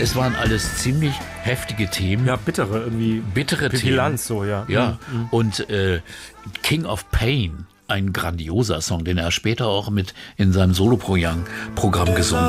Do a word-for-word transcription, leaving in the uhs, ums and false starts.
Es waren alles ziemlich heftige Themen. Ja, bittere irgendwie. Bittere Pippi Themen. Lanz, so, ja. Ja, Mhm. und äh, King of Pain, ein grandioser Song, den er später auch mit in seinem Soloprogramm Programm gesungen